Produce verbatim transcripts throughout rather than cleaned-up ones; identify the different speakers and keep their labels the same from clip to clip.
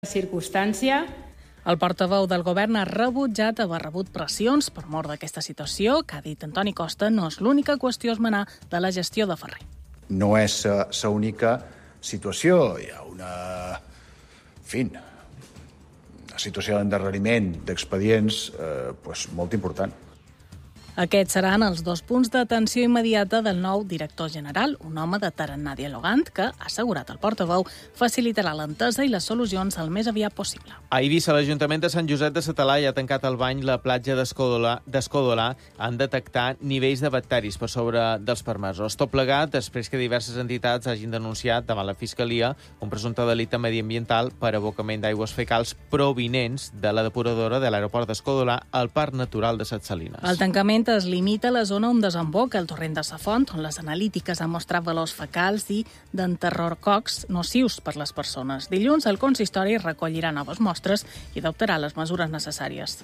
Speaker 1: circumstància.
Speaker 2: El portaveu del govern ha rebutjat haver rebut pressions per mort d'aquesta situació, que ha dit Antoni Costa no és l'única qüestió a esmenar de la gestió de Ferrer.
Speaker 3: No és l'única situació. Hi ha una, en fi, una situació d'endarreriment d'expedients eh, pues, molt important.
Speaker 2: Aquests seran els dos punts d'atenció immediata del nou director general, un home de tarannà dialogant que, ha assegurat el portaveu, facilitarà l'entesa i les solucions el més aviat possible.
Speaker 4: A Eivissa, l'Ajuntament de Sant Josep de sa Talaia ha tancat al bany la platja d'Escòdola en detectar nivells de bacteris per sobre dels permesos. Tot plegat després que diverses entitats hagin denunciat davant la Fiscalia un presumpte delicte mediambiental per abocament d'aigües fecals provinents de la depuradora de l'aeroport d'Escòdola al Parc Natural de Ses Salines.
Speaker 2: El tancament es limita a la zona on desemboca el torrent de sa Font, on les analítiques han mostrat valors fecals i d'enterrococs nocius per les persones. Dilluns, el consistori recollirà noves mostres i adoptarà les mesures necessàries.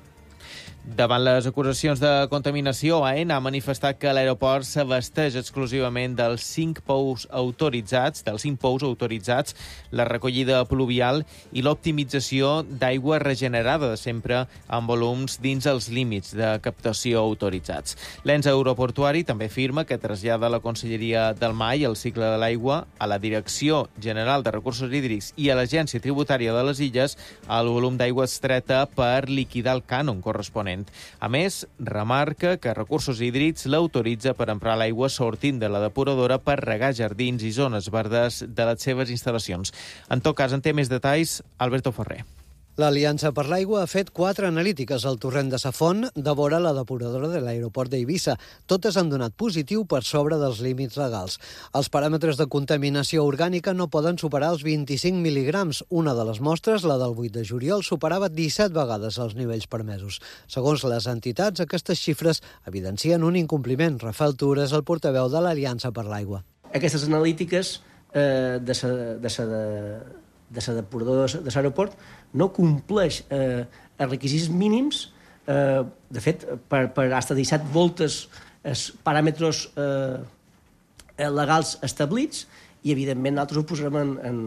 Speaker 4: Davant les acusacions de contaminació, AENA ha manifestat que l'aeroport s'abasteix exclusivament dels cinc pous autoritzats, dels cinc pous autoritzats, la recollida pluvial i l'optimització d'aigua regenerada, sempre amb volums dins els límits de captació autoritzats. L'ens aeroportuari també afirma que trasllada la Conselleria del Mar i el cicle de l'aigua a la Direcció General de Recursos Hídrics i a l'Agència Tributària de les Illes el volum d'aigua extreta per liquidar el cànon corresponent. A més, remarca que Recursos Hídrics l'autoritza per emprar l'aigua sortint de la depuradora per regar jardins i zones verdes de les seves instal·lacions. En tot cas, en té més detalls, Alberto Ferrer.
Speaker 5: L'Aliança per l'Aigua ha fet quatre analítiques al torrent de sa Font de vora la depuradora de l'aeroport d'Eivissa. Totes han donat positiu per sobre dels límits legals. Els paràmetres de contaminació orgànica no poden superar els vint-i-cinc mil·ligrams. Una de les mostres, la del vuit de juliol, superava disset vegades els nivells permesos. Segons les entitats, aquestes xifres evidencien un incompliment. Rafael Tura és el portaveu de l'Aliança per l'Aigua.
Speaker 6: Aquestes analítiques eh, de sa, de sa, de, de la depuradora de l'aeroport no compleix eh, els requisits mínims. Eh, de fet, per, per fins a disset voltes els paràmetres eh, legals establits i, evidentment, nosaltres ho posarem en, en,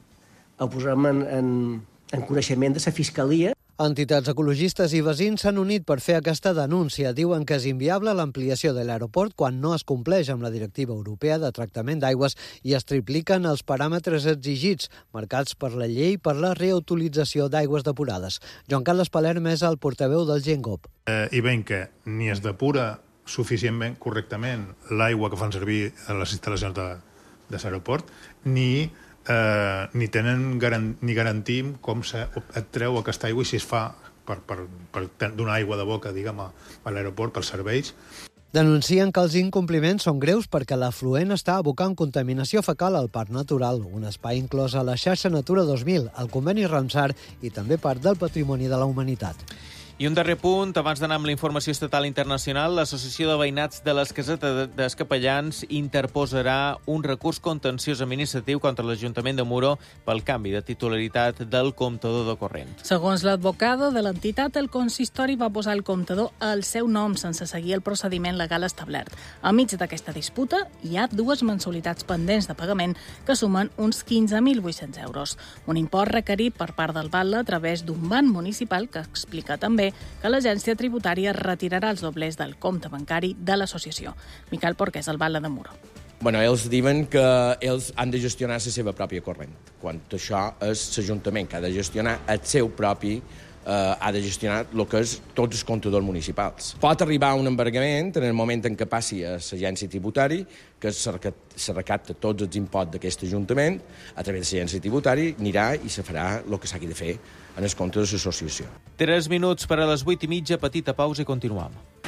Speaker 6: ho posarem en, en, en coneixement de la Fiscalia.
Speaker 5: Entitats ecologistes i veïns s'han unit per fer aquesta denúncia. Diuen que és inviable l'ampliació de l'aeroport quan no es compleix amb la Directiva Europea de Tractament d'Aigües i es tripliquen els paràmetres exigits, marcats per la llei per la reutilització d'aigües depurades. Joan Carles Palerm és el portaveu del Gengop.
Speaker 7: Eh, I veiem que ni es depura suficientment, correctament, l'aigua que fan servir a les instal·lacions de, de l'aeroport, ni Eh, ni tenen garan ni garantim com se et treu aquesta aigua i si es fa per, per, per donar aigua de boca, diguem, a, a l'aeroport, pels serveis.
Speaker 5: Denuncien que els incompliments són greus perquè l'afluent està abocant contaminació fecal al Parc Natural, un espai inclòs a la xarxa Natura dos mil, al conveni Ramsar i també part del patrimoni de la humanitat.
Speaker 4: I un darrer punt, abans d'anar amb la informació estatal internacional, l'Associació de Veïnats de les Casetes dels Capellans interposarà un recurs contenciós administratiu contra l'Ajuntament de Muro pel canvi de titularitat del comptador de corrent.
Speaker 2: Segons l'advocada de l'entitat, el consistori va posar el comptador al seu nom sense seguir el procediment legal establert. Enmig d'aquesta disputa, hi ha dues mensualitats pendents de pagament que sumen uns quinze mil vuit-cents euros. Un import requerit per part del Batlle a través d'un banc municipal que explica també que l'agència tributària retirarà els doblers del compte bancari de l'associació. Miquel Porqués, el Batlle de Muro.
Speaker 8: Bueno, ells diuen que ells han de gestionar la seva pròpia corrent, quan això és l'Ajuntament que ha de gestionar el seu propi, eh, ha de gestionar el que és tots els comptadors municipals. Pot arribar a un embargament en el moment en què passi a l'agència tributària, que se recapta tots els imposts d'aquest Ajuntament, a través de l'agència tributària, anirà i se farà el que s'hagi de fer en els comptes de l'associació.
Speaker 4: Tres minuts per a les vuit i mitja, petita pausa i continuem.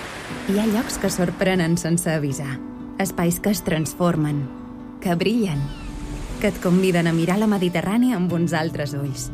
Speaker 9: Hi ha llocs que sorprenen sense avisar. Espais que es transformen, que brillen, que et conviden a mirar la Mediterrània amb uns altres ulls.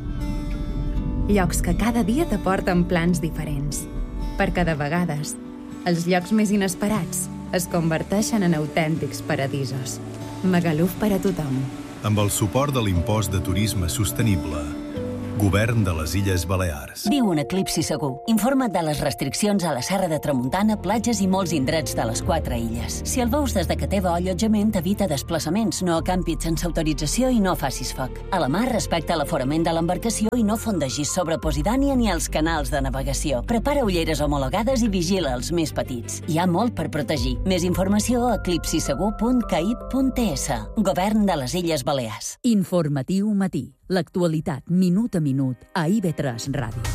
Speaker 9: Llocs que cada dia t'aporten plans diferents, perquè de vegades els llocs més inesperats es converteixen en autèntics paradisos. Magaluf per a tothom.
Speaker 10: Amb el suport de l'impost de turisme sostenible.
Speaker 1: Govern de les Illes Balears.
Speaker 10: Viu un eclipsi segur. Informa't de les restriccions a la Serra de Tramuntana, platges i molts indrets de les quatre illes. Si el veus des de que teva allotjament, evita desplaçaments, no acampis sense autorització i no facis foc. A la mar, respecta l'aforament de l'embarcació i no fondegis sobre Posidònia ni els canals de navegació. Prepara ulleres homologades i vigila els més petits. Hi ha molt per protegir. Més informació a eclipsisegur punt caib punt es. Govern de les Illes Balears.
Speaker 11: Informatiu matí. L'actualitat, minut a minut, a I V tres Ràdio.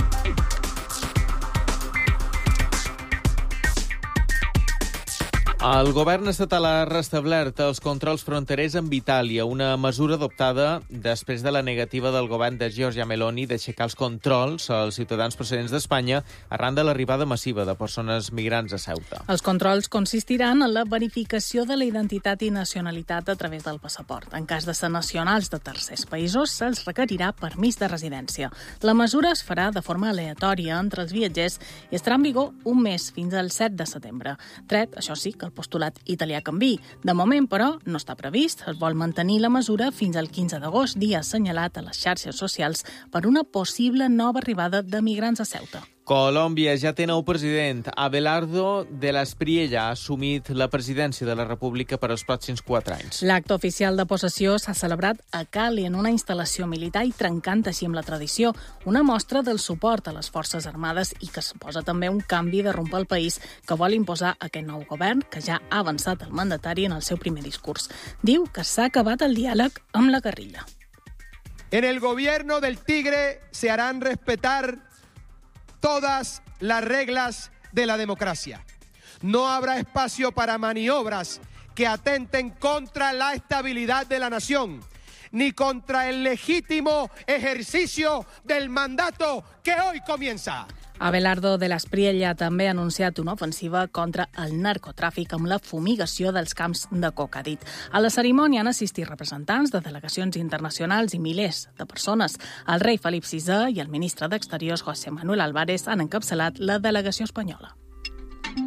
Speaker 4: El govern estatal ha restablert els controls fronterers amb Itàlia, una mesura adoptada després de la negativa del govern de Giorgia Meloni d'aixecar els controls als ciutadans procedents d'Espanya arran de l'arribada massiva de persones migrants a Ceuta.
Speaker 2: Els controls consistiran en la verificació de la identitat i nacionalitat a través del passaport. En cas de ser nacionals de tercers països, se'ls requerirà permís de residència. La mesura es farà de forma aleatòria entre els viatgers i estarà en vigor un mes, fins al set de setembre. Tret, això sí, que el postulat italià canviï. De moment, però, no està previst. Es vol mantenir la mesura fins al quinze d'agost, dia assenyalat a les xarxes socials per una possible nova arribada de migrants a Ceuta.
Speaker 4: Colòmbia ja té nou president. Abelardo de la Espriella ha assumit la presidència de la República per als pròxims quatre anys.
Speaker 2: L'acte oficial de possessió s'ha celebrat a Cali, en una instal·lació militar i trencant així amb la tradició, una mostra del suport a les Forces Armades i que suposa també un canvi de rumb al país que vol imposar aquest nou govern, que ja ha avançat el mandatari en el seu primer discurs. Diu que s'ha acabat el diàleg amb la guerrilla.
Speaker 12: En el gobierno del Tigre se harán respetar todas las reglas de la democracia. No habrá espacio para maniobras que atenten contra la estabilidad de la nación, ni contra el legítimo ejercicio del mandato que hoy comienza.
Speaker 2: Abelardo de l'Espriella també ha anunciat una ofensiva contra el narcotràfic amb la fumigació dels camps de coca. Dit. A la cerimònia han assistit representants de delegacions internacionals i milers de persones. El rei Felip sisè i el ministre d'Exteriors, José Manuel Álvarez, han encapçalat la delegació espanyola.